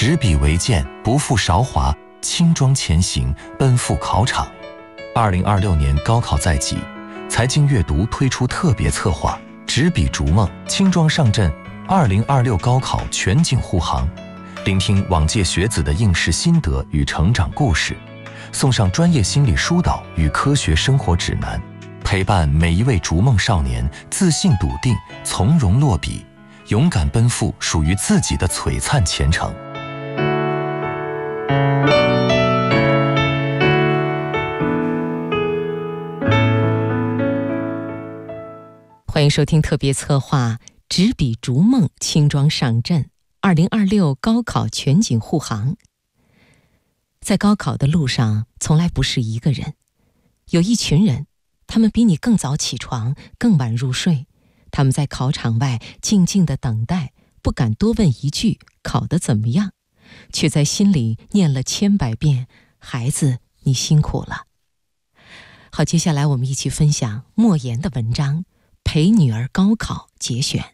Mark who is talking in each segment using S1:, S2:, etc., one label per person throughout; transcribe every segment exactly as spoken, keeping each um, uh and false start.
S1: 执笔为剑，不负韶华，轻装前行，奔赴考场。二零二六年高考在即，财经阅读推出特别策划《执笔逐梦，轻装上阵》二零二六高考全景护航，聆听往届学子的应试心得与成长故事，送上专业心理疏导与科学生活指南，陪伴每一位逐梦少年自信笃定，从容落笔，勇敢奔赴属于自己的璀璨前程。
S2: 欢迎收听特别策划《执笔逐梦，轻装上阵》二零二六高考全景护航。在高考的路上，从来不是一个人，有一群人，他们比你更早起床，更晚入睡，他们在考场外静静地等待，不敢多问一句考得怎么样，却在心里念了千百遍：孩子，你辛苦了。好，接下来我们一起分享莫言的文章《陪女儿高考》节选。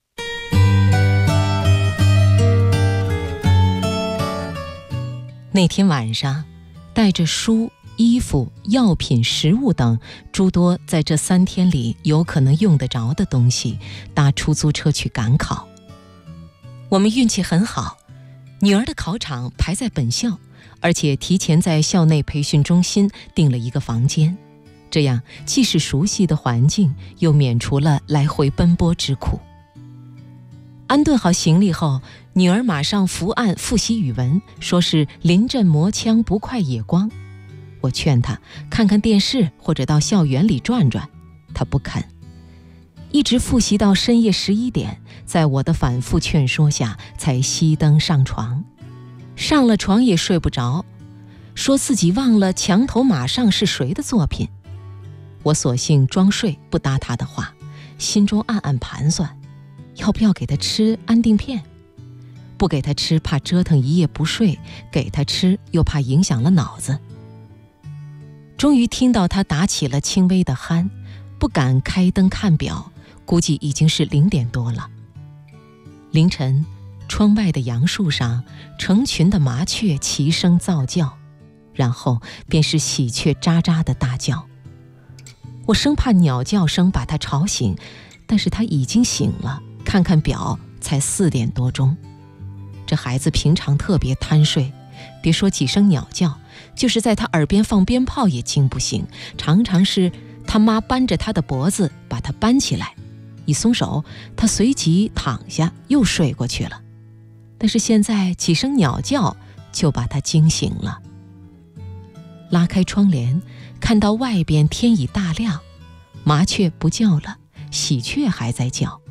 S2: 那天晚上，带着书、衣服、药品、食物等诸多在这三天里有可能用得着的东西，搭出租车去赶考。我们运气很好，女儿的考场排在本校，而且提前在校内培训中心订了一个房间，这样既是熟悉的环境，又免除了来回奔波之苦。安顿好行李后，女儿马上伏案复习语文，说是临阵磨枪，不快也光。我劝她看看电视或者到校园里转转，她不肯，一直复习到深夜十一点，在我的反复劝说下才熄灯上床。上了床也睡不着，说自己忘了墙头马上是谁的作品。我索性装睡，不搭他的话，心中暗暗盘算，要不要给他吃安定片？不给他吃怕折腾一夜不睡，给他吃又怕影响了脑子。终于听到他打起了轻微的鼾，不敢开灯看表，估计已经是零点多了。凌晨，窗外的杨树上成群的麻雀齐声噪叫，然后便是喜鹊喳喳的大叫。我生怕鸟叫声把他吵醒，但是他已经醒了，看看表才四点多钟。这孩子平常特别贪睡，别说几声鸟叫，就是在他耳边放鞭炮也惊不醒，常常是他妈扳着他的脖子把他搬起来，一松手他随即躺下又睡过去了。但是现在几声鸟叫就把他惊醒了。拉开窗帘，看到外边天已大亮，麻雀不叫了，喜鹊还在叫。